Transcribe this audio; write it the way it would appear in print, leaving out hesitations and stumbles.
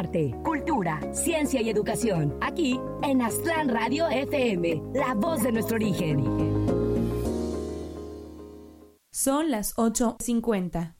arte, cultura, ciencia y educación. Aquí en Aztlán Radio FM, la voz de nuestro origen. Son las 8:50.